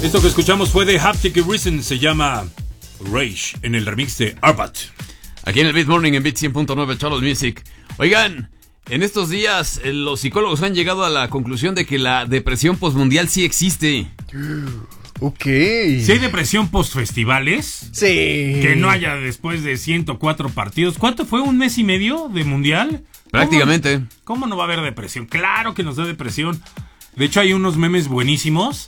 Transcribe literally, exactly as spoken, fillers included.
Esto que escuchamos fue de Haptic Reason, se llama Rage, en el remix de Arbat. Aquí en el Beat Morning en Beat cien punto nueve Charles Music. Oigan, en estos días eh, los psicólogos han llegado a la conclusión de que la depresión postmundial sí existe. Ok. ¿Si hay depresión post-festivales? Sí. Que no haya después de ciento cuatro partidos. ¿Cuánto fue? ¿Un mes y medio de mundial? Prácticamente. ¿Cómo, ¿Cómo no va a haber depresión? Claro que nos da depresión. De hecho, hay unos memes buenísimos